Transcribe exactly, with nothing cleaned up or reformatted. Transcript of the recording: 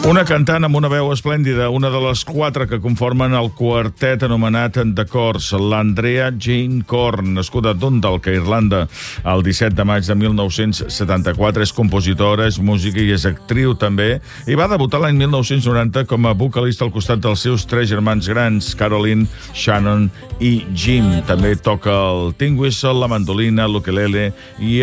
Una cantant amb una veu esplèndida, una de les quatre que conformen el quartet anomenat The Corrs, l'Andrea Jane Corr, nascuda a Dundalk, a Irlanda, el disset de maig de mil nou-cents setanta-quatre. És compositora, és música i és actriu també, i va debutar l'any mil nou-cents noranta com a vocalista al costat dels seus tres germans grans, Caroline, Shannon i Jim. També toca el tin whistle, la mandolina, l'ukelele i